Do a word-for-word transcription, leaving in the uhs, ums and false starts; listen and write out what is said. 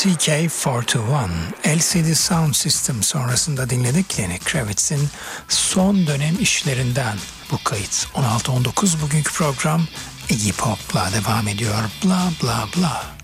T K kırk bir, L C D Sound System sonrasında dinledik Lenny Kravitz'in son dönem işlerinden. Bu kayıt on altı on dokuz, bugünkü program Iggy Pop'la devam ediyor. Bla bla bla.